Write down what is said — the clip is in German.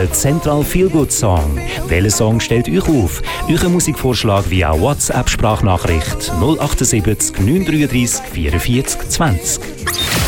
wählt Central Feel Good Song. Welcher Song stellt euch auf? Euren Musikvorschlag via WhatsApp-Sprachnachricht 078 933 44 20.